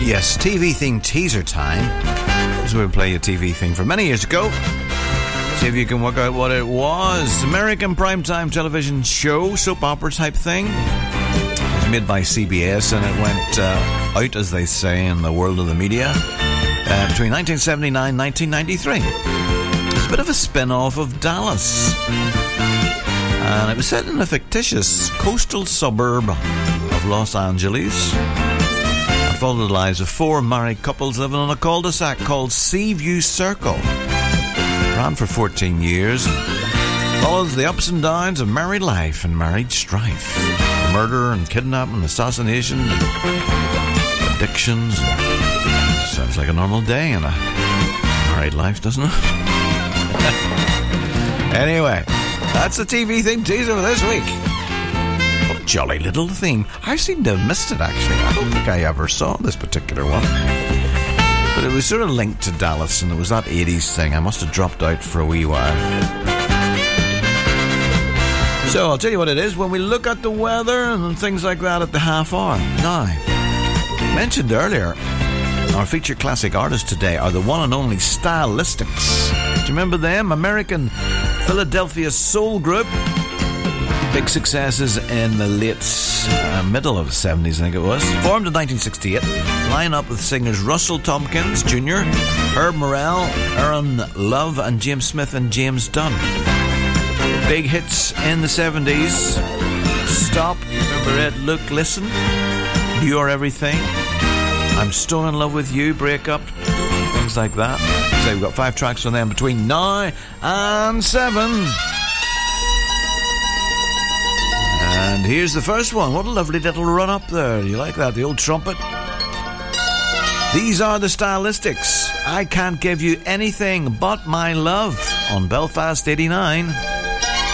Yes, TV theme teaser time. This is where we play a TV theme from many years ago. See if you can work out what it was. American primetime television show, soap opera type thing. It was made by CBS and it went out, as they say, in the world of the media between 1979 and 1993. It's a bit of a spin-off of Dallas. And it was set in a fictitious coastal suburb of Los Angeles. It followed the lives of four married couples living on a cul-de-sac called Seaview Circle. Ran for 14 years. Follows the ups and downs of married life and married strife. Murder and kidnapping, assassination, and addictions. Sounds like a normal day in a married life, doesn't it? Anyway, that's the TV theme teaser for this week. What a jolly little theme. I seem to have missed it, actually. I don't think I ever saw this particular one. But it was sort of linked to Dallas, and it was that 80s thing. I must have dropped out for a wee while. So I'll tell you what it is when we look at the weather and things like that at the half hour. Now, mentioned earlier, our featured classic artists today are the one and only Stylistics. Do you remember them? American Philadelphia soul group. Big successes in the late middle of the 70s, I think it was. Formed in 1968. Line up with singers Russell Tompkins Jr., Herb Morrell, Aaron Love, and James Smith and James Dunn. Big hits in the 70s. Stop, Remember It, Look, Listen, You're Everything, I'm Stone in Love with You, Break Up, things like that. So we've got 5 tracks on them between now and 7. And here's the first one. What a lovely little run up there. You like that, the old trumpet? These are the Stylistics. I Can't Give You Anything But My Love on Belfast 89.